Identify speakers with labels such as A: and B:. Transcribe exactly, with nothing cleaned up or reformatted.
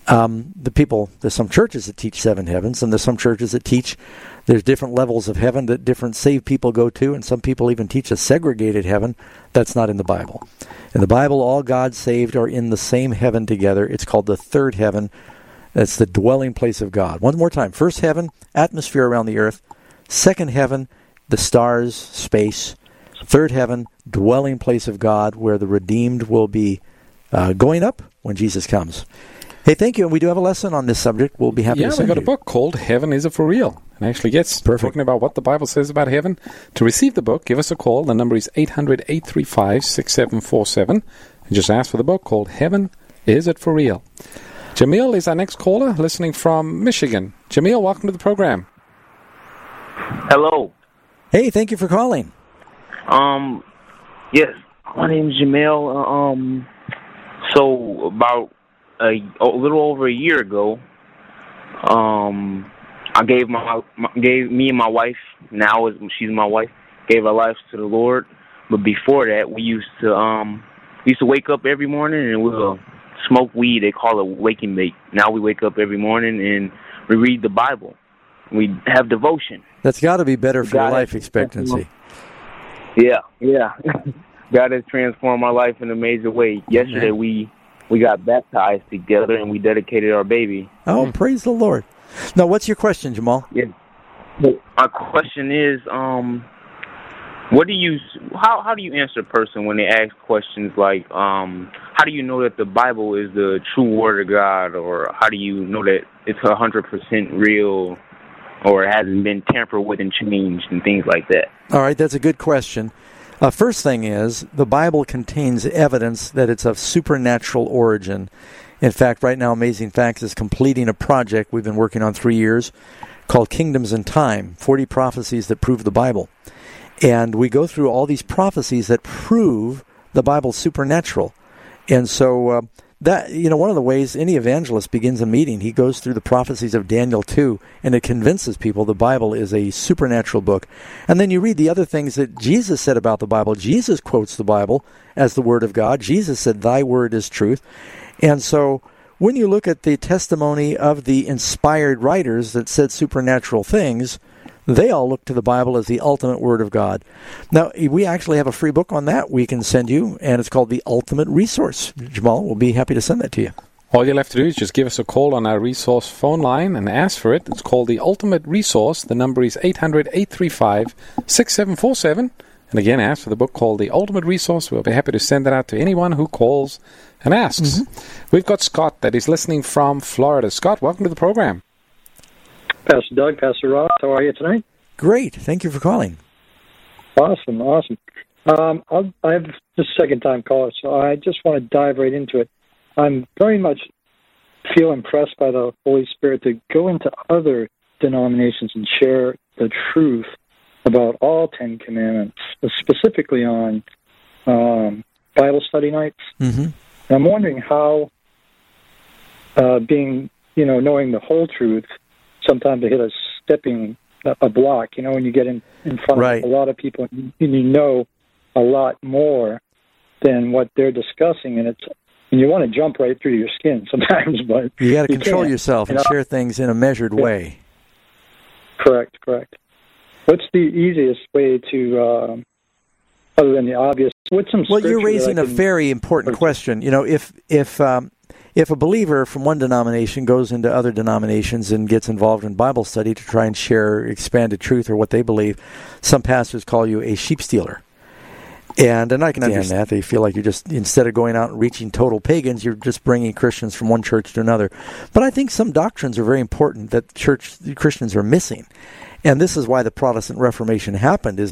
A: Um, the people, there's some churches that teach seven heavens, and there's some churches that teach there's different levels of heaven that different saved people go to, and some people even teach a segregated heaven. That's not in the Bible. In the Bible, all God saved are in the same heaven together. It's called the third heaven. That's the dwelling place of God. One more time. First heaven, atmosphere around the earth. Second heaven, the stars, space. Third heaven, dwelling place of God, where the redeemed will be uh, going up when Jesus comes. Hey, thank you. And we do have a lesson on this subject. We'll be happy
B: yeah,
A: to send
B: we've got
A: you.
B: a book called Heaven Is It For Real? And actually gets
A: Perfect.
B: talking about what the Bible says about heaven. To receive the book, give us a call. The number is eight hundred, eight three five, six seven four seven. And just ask for the book called Heaven Is It For Real? Jamil is our next caller, listening from Michigan. Jamil, welcome to the program.
C: Hello.
A: Hey, thank you for calling.
C: Um, yes, my name is Jamil. Um, so about a, a little over a year ago, um, I gave my, my gave me and my wife. Now is she's my wife. Gave our lives to the Lord. But before that, we used to um, we used to wake up every morning and we'll smoke weed. They call it waking bait. Now we wake up every morning and we read the Bible. We have devotion.
A: That's got to be better for your
C: God
A: life
C: has-
A: expectancy.
C: Yeah, yeah. God has transformed my life in a major way. Yesterday we we got baptized together and we dedicated our baby.
A: Oh, praise the Lord. Now, what's your question, Jamal?
C: Yeah. My question is, um, what do you how how do you answer a person when they ask questions like, um, how do you know that the Bible is the true word of God, or how do you know that it's a hundred percent real, or it hasn't been tampered with and changed and things like that?
A: All right, that's a good question. Uh, first thing is, the Bible contains evidence that it's of supernatural origin. In fact, right now, Amazing Facts is completing a project we've been working on three years called Kingdoms in Time, forty prophecies that prove the Bible. And we go through all these prophecies that prove the Bible's supernatural. And so uh, that, you know, one of the ways any evangelist begins a meeting, he goes through the prophecies of Daniel two, and it convinces people the Bible is a supernatural book. And then you read the other things that Jesus said about the Bible. Jesus quotes the Bible as the Word of God. Jesus said, "Thy word is truth." And so when you look at the testimony of the inspired writers that said supernatural things, they all look to the Bible as the ultimate Word of God. Now, we actually have a free book on that we can send you, and it's called The Ultimate Resource. Jamal, we'll be happy to send that to you.
B: All you'll have to do is just give us a call on our resource phone line and ask for it. It's called The Ultimate Resource. The number is eight hundred, eight three five, six seven four seven. And again, ask for the book called The Ultimate Resource. We'll be happy to send that out to anyone who calls and asks. Mm-hmm. We've got Scott that is listening from Florida. Scott, welcome to the program.
D: Pastor Doug, Pastor Ross, how are you tonight?
A: Great. Thank you for calling.
D: Awesome, awesome. Um, I'll, I have the second time caller, so I just want to dive right into it. I'm very much feel impressed by the Holy Spirit to go into other denominations and share the truth about all Ten Commandments, specifically on um, Bible study nights.
A: Mm-hmm.
D: And I'm wondering how, uh, being, you know, knowing the whole truth, sometimes they hit a stepping, a block, you know, when you get in, in front
A: right.
D: of a lot of people and you know a lot more than what they're discussing, and it's and you want to jump right through your skin sometimes, but
A: you got to
D: you
A: control
D: can't.
A: yourself and
D: you know?
A: share things in a measured
D: yeah.
A: way.
D: Correct, correct. What's the easiest way to, uh, other than the obvious? What's some
A: well, you're
D: scripture
A: raising
D: that I
A: a
D: can...
A: very important question. You know, if if um, if a believer from one denomination goes into other denominations and gets involved in Bible study to try and share expanded truth or what they believe, some pastors call you a sheep stealer. And, and I can understand that. They feel like you're just, instead of going out and reaching total pagans, you're just bringing Christians from one church to another. But I think some doctrines are very important that church Christians are missing. And this is why the Protestant Reformation happened, is